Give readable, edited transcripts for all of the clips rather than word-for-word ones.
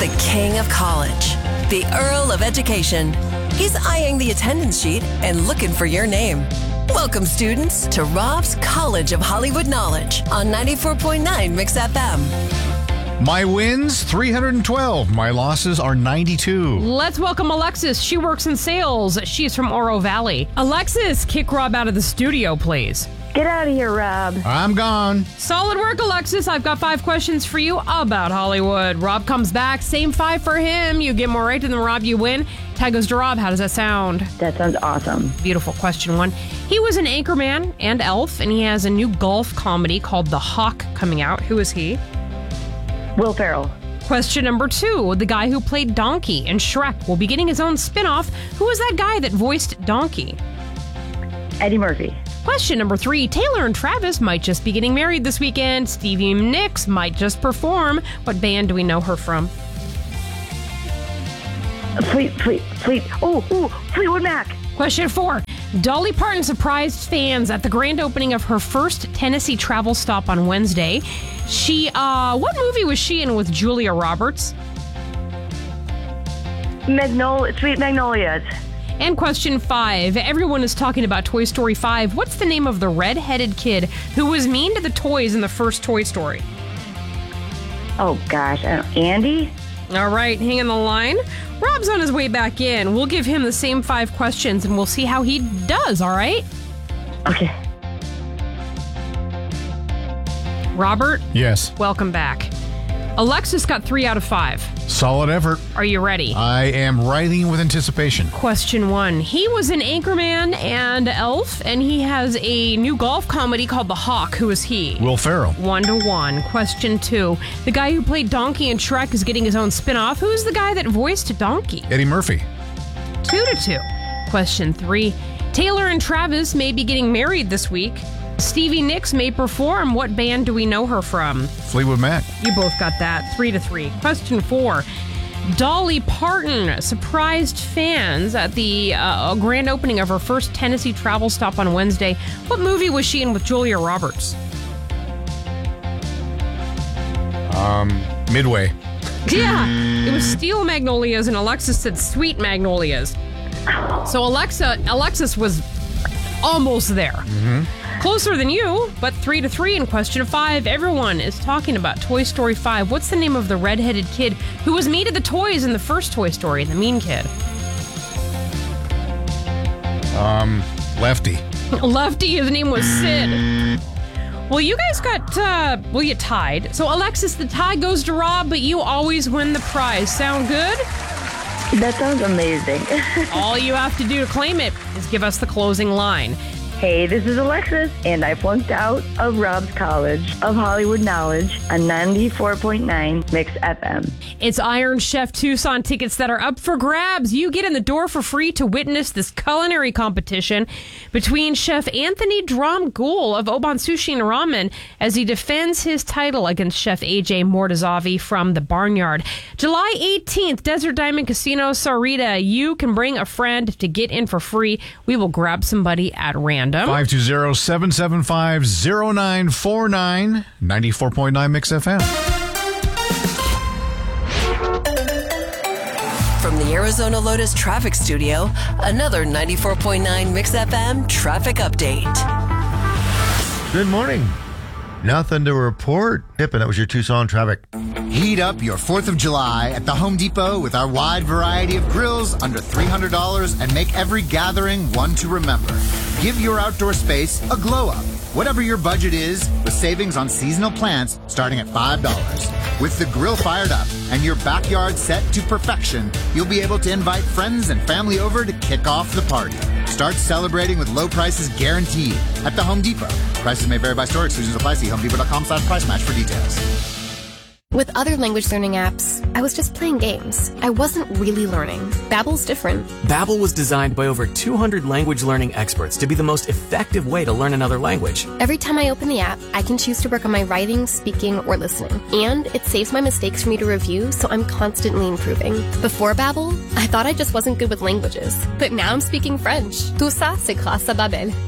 the king of college, the Earl of Education. He's eyeing the attendance sheet and looking for your name. Welcome, students, to Rob's College of Hollywood Knowledge on 94.9 Mix FM. My wins, 312. My losses are 92. Let's welcome Alexis. She works in sales. She's from Oro Valley. Alexis, kick Rob out of the studio, please. Get out of here, Rob. I'm gone. Solid work, Alexis. I've got 5 questions for you about Hollywood. Rob comes back. Same 5 for him. You get more right than Rob, you win. Tag goes to Rob. How does that sound? That sounds awesome. Beautiful. Question 1. He was an anchorman and elf, and he has a new golf comedy called The Hawk coming out. Who is he? Will Ferrell. Question number 2. The guy who played Donkey in Shrek will be getting his own spin-off. Who is that guy that voiced Donkey? Eddie Murphy. Question number 3. Taylor and Travis might just be getting married this weekend. Stevie Nicks might just perform. What band do we know her from? Fleetwood Mac. Question 4. Dolly Parton surprised fans at the grand opening of her first Tennessee travel stop on Wednesday. What movie was she in with Julia Roberts? Sweet Magnolias. And question 5. Everyone is talking about Toy Story 5. What's the name of the red-headed kid who was mean to the toys in the first Toy Story? Oh, gosh. Andy? All right, hang on the line. Rob's on his way back in. We'll give him the same 5 questions, and we'll see how he does, all right? Okay. Robert? Yes. Welcome back. Alexis got 3 out of 5. Solid effort. Are you ready? I am writing with anticipation. Question 1. He was an anchorman and elf, and he has a new golf comedy called The Hawk. Who is he? Will Ferrell. 1-1. Question 2. The guy who played Donkey in Shrek is getting his own spin-off. Who's the guy that voiced Donkey? Eddie Murphy. 2-2. Question 3. Taylor and Travis may be getting married this week. Stevie Nicks may perform. What band do we know her from? Fleetwood Mac. You both got that. 3-3. Question 4. Dolly Parton surprised fans at the grand opening of her first Tennessee travel stop on Wednesday. What movie was she in with Julia Roberts? Midway. Yeah, it was Steel Magnolias, and Alexis said Sweet Magnolias. So Alexis was almost there. Mm-hmm. Closer than you, but 3-3 in question 5. Everyone is talking about Toy Story 5. What's the name of the red-headed kid who was mean to the toys in the first Toy Story, the mean kid? Lefty. Lefty, his name was Sid. Well, you guys got, you tied. So, Alexis, the tie goes to Rob, but you always win the prize. Sound good? That sounds amazing. All you have to do to claim it is give us the closing line. Hey, this is Alexis, and I flunked out of Rob's College of Hollywood Knowledge on 94.9 Mix FM. It's Iron Chef Tucson tickets that are up for grabs. You get in the door for free to witness this culinary competition between Chef Anthony Dromgoole of Oban Sushi and Ramen as he defends his title against Chef AJ Mortazavi from The Barnyard. July 18th, Desert Diamond Casino, Sarita. You can bring a friend to get in for free. We will grab somebody at random. 520-775-0949, 94.9 Mix FM. From the Arizona Lotus Traffic Studio, another 94.9 Mix FM traffic update. Good morning. Nothing to report. Tip, and that was your Tucson traffic. Heat up your 4th of July at the Home Depot with our wide variety of grills under $300 and make every gathering one to remember. Give your outdoor space a glow up. Whatever your budget is, with savings on seasonal plants starting at $5. With the grill fired up and your backyard set to perfection, you'll be able to invite friends and family over to kick off the party. Start celebrating with low prices guaranteed at the Home Depot. Prices may vary by store. Exclusions apply. See HomeDepot.com/price match for details. With other language learning apps, I was just playing games. I wasn't really learning. Babbel's different. Babbel was designed by over 200 language learning experts to be the most effective way to learn another language. Every time I open the app, I can choose to work on my writing, speaking, or listening. And it saves my mistakes for me to review, so I'm constantly improving. Before Babbel, I thought I just wasn't good with languages. But now I'm speaking French. Tout ça, c'est grâce à Babbel.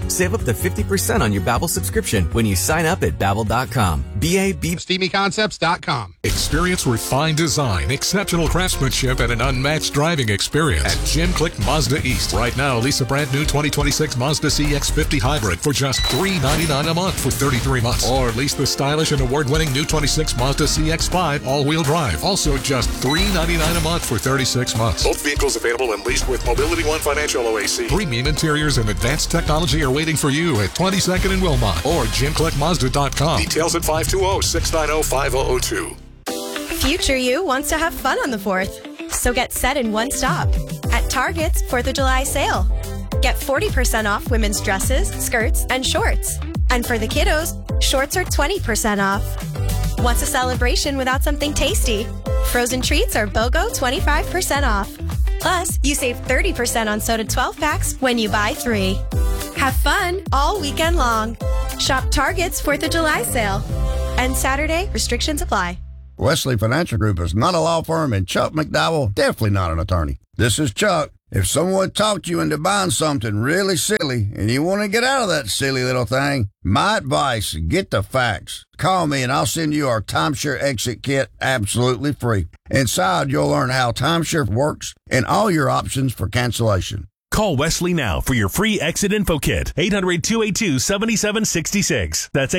Save up to 50% on your Babbel subscription when you sign up at Babbel.com. SteamyConcepts.com. Experience refined design, exceptional craftsmanship, and an unmatched driving experience at Jim Click Mazda East. Right now, lease a brand new 2026 Mazda CX-50 Hybrid for just $399 a month for 33 months. Or lease the stylish and award-winning new 26 Mazda CX-5 all-wheel drive. Also just $399 a month for 36 months. Both vehicles available and leased with Mobility One Financial OAC. Premium interiors and advanced technology are waiting for you at 22nd and Wilmot or JimClickMazda.com. Details at 520-690-5002. Future you wants to have fun on the 4th, so get set in one stop at Target's 4th of July sale. Get 40% off women's dresses, skirts, and shorts. And for the kiddos, shorts are 20% off. What's a celebration without something tasty? Frozen treats are BOGO 25% off. Plus, you save 30% on soda 12-packs when you buy 3. Have fun all weekend long. Shop Target's 4th of July sale. And Saturday, restrictions apply. Wesley Financial Group is not a law firm, and Chuck McDowell definitely not an attorney. This is Chuck. If someone talked you into buying something really silly and you want to get out of that silly little thing, my advice, get the facts. Call me and I'll send you our timeshare exit kit absolutely free. Inside, you'll learn how timeshare works and all your options for cancellation. Call Wesley now for your free exit info kit. 800-282-7766. That's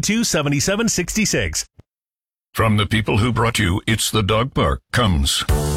800-282-7766. From the people who brought you It's the Dog Park comes